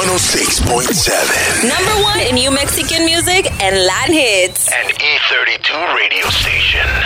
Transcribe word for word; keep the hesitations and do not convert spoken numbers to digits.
one oh six point seven. Number one in New Mexican music and Latin hits. An E thirty-two radio station.